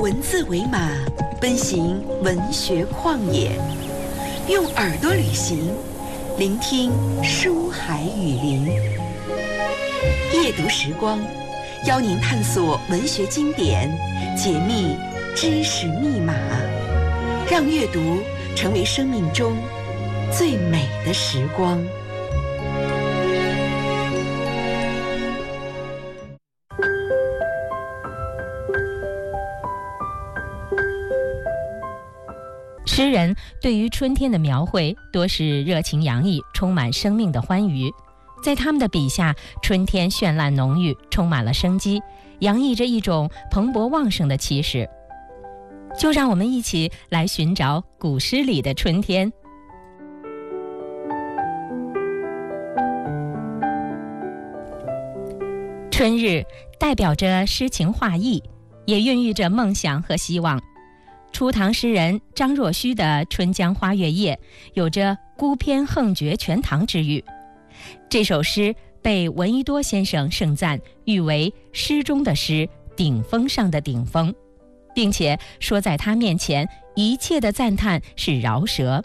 文字为马，奔行文学旷野，用耳朵旅行，聆听书海雨林。夜读时光，邀您探索文学经典，解密知识密码，让阅读成为生命中最美的时光。 诗人对于春天的描绘多是热情洋溢，充满生命的欢愉。在他们的笔下，春天绚烂浓郁，充满了生机，洋溢着一种蓬勃旺盛的气势。就让我们一起来寻找古诗里的春天。春日代表着诗情画意，也孕育着梦想和希望。初唐诗人张若虚的《春江花月夜》有着孤篇横绝全唐之誉。这首诗被闻一多先生盛赞，誉为诗中的诗，顶峰上的顶峰，并且说在他面前一切的赞叹是饶舌。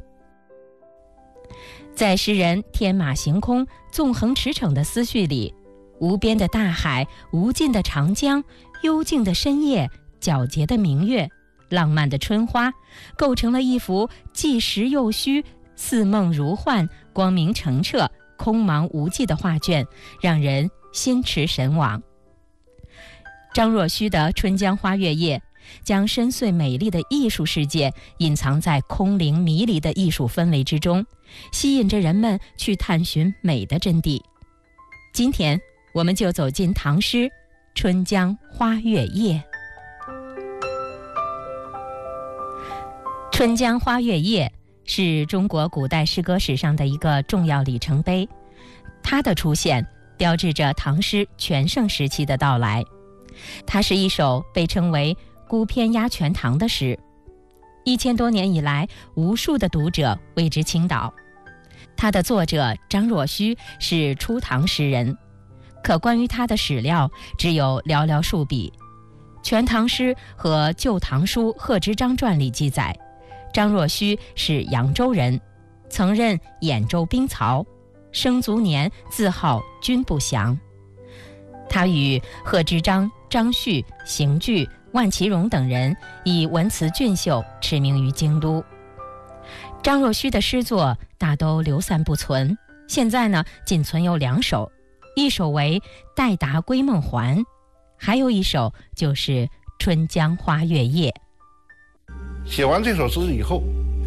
在诗人天马行空、纵横驰骋的思绪里，无边的大海，无尽的长江，幽静的深夜，皎洁的明月，浪漫的春花，构成了一幅既实又虚、似梦如幻、光明澄澈、空茫无际的画卷，让人心驰神往。张若虚的《春江花月夜》将深邃美丽的艺术世界隐藏在空灵迷离的艺术氛围之中，吸引着人们去探寻美的真谛。今天我们就走进唐诗《春江花月夜》。《春江花月夜》是中国古代诗歌史上的一个重要里程碑，它的出现标志着唐诗全盛时期的到来。它是一首被称为孤篇压全唐的诗，1000多年以来，无数的读者为之倾倒。它的作者张若虚是初唐诗人，可关于他的史料只有寥寥数笔。《全唐诗》和《旧唐书·贺知章传》里记载，张若虚是扬州人，曾任兖州兵曹，生卒年自号君不详。他与贺知章、张旭、邢具、万其荣等人以文辞俊秀驰名于京都。张若虚的诗作大都流散不存，现在呢仅存有2首，一首为《待答归梦还》，还有一首就是《春江花月夜》。 写完这首诗以后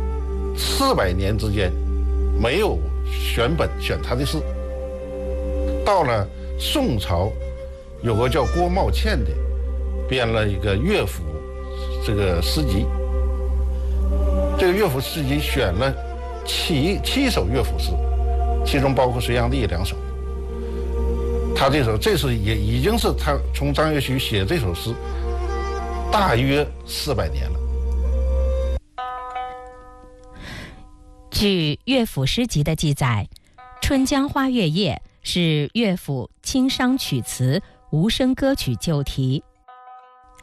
，400年之间没有选本选他的诗。到了宋朝，有个叫郭茂倩的，编了一个乐府这个诗集。这个乐府诗集选了七首乐府诗，其中包括隋炀帝2首。他这是也已经是他从张若虚写这首诗大约400年了。 据乐府诗集的记载，《春江花月夜》是乐府清商曲词无声歌曲旧题，